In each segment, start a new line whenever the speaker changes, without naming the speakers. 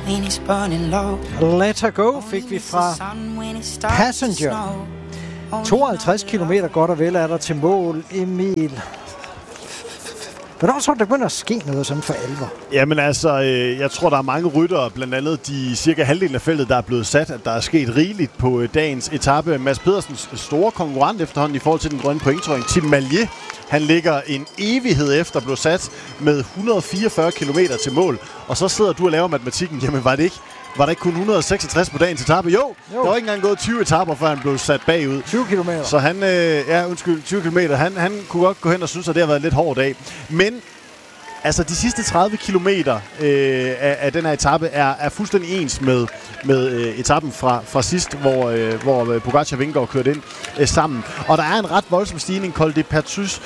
Let Her Go fik vi fra Passenger. 52 kilometer godt og vel er der til mål, Emil. Hvornår tror du, der begynder at ske noget sådan for alvor?
Jamen altså, jeg tror, der er mange ryttere, blandt andet de cirka halvdelen af feltet, der er blevet sat, at der er sket rigeligt på dagens etape. Mads Pedersens store konkurrent efterhånden i forhold til den grønne pointtrøjning, Tim Malje, han ligger en evighed efter at blive sat med 144 kilometer til mål. Og så sidder du og laver matematikken. Jamen, var der ikke kun 166 på dagens etape? Jo. Der var ikke engang gået 20 etaper, før han blev sat bagud.
20 kilometer.
Så han, 20 kilometer. Han kunne godt gå hen og synes, at det har været en lidt hård dag. Men altså, de sidste 30 kilometer af den her etape er fuldstændig ens med etappen fra sidst, hvor Pogačar og Vingegaard kørte ind sammen. Og der er en ret voldsom stigning, Col de Perthus,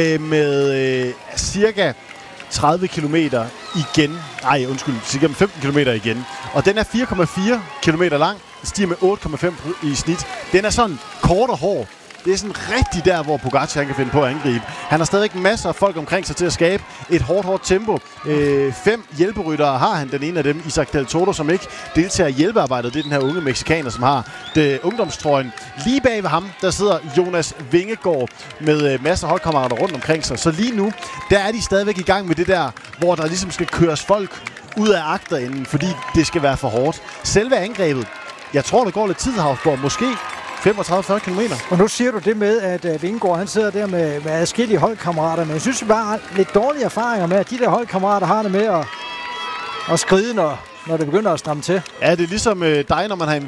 med cirka 30 kilometer igen. Cirka 15 kilometer igen. Og den er 4,4 kilometer lang, stiger med 8,5 i snit. Den er sådan kort og hård. Det er sådan rigtig der, hvor Pogačar kan finde på at angribe. Han har stadig masser af folk omkring sig til at skabe et hårdt tempo. 5 hjælperyttere har han. Den ene af dem, Isaac Del Toro, som ikke deltager i hjælpearbejdet. Det er den her unge mexikaner, som har ungdomstrøjen. Lige bag ved ham, der sidder Jonas Vingegaard med masser af holdkammerater rundt omkring sig. Så lige nu, der er de stadigvæk i gang med det der, hvor der ligesom skal køres folk ud af agterenden, fordi det skal være for hårdt. Selve angrebet, jeg tror, der går lidt tid, Havsborg. Måske 35-40 kilometer.
Og nu siger du det med, at Vingegaard, han sidder der med adskillige holdkammerater, men jeg synes bare lidt dårlige erfaringer med, at de der holdkammerater har det med at skride, når det begynder at stramme til.
Ja, det er ligesom dig, når man har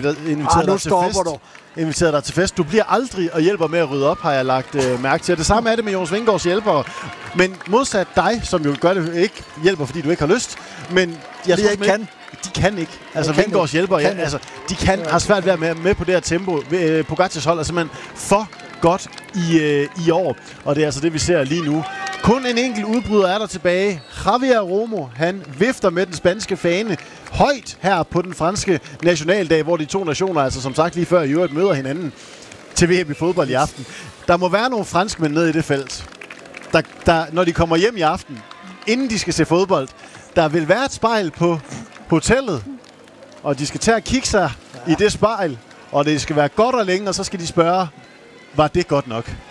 inviteret dig til fest. Du bliver aldrig og hjælper med at rydde op, har jeg lagt mærke til. Det samme er det med Jonas Vingegaards hjælpere. Men modsat dig, som jo gør det ikke hjælper, fordi du ikke har lyst. Men jeg tror ikke kan. De kan ikke. Altså Vingegaards hjælpere, har svært ved at være med på det her tempo. Pogacars hold er simpelthen for godt i år. Og det er altså det, vi ser lige nu. Kun en enkelt udbryder er der tilbage. Javier Romo, han vifter med den spanske fane højt her på den franske nationaldag, hvor de to nationer, altså som sagt lige før, i øvrigt møder hinanden til VM i fodbold i aften. Der må være nogle franskmænd nede i det felt, der, når de kommer hjem i aften, inden de skal se fodbold, der vil være et spejl på hotellet, og de skal tage og kigge sig i det spejl, og det skal være godt og længe, og så skal de spørge, var det godt nok?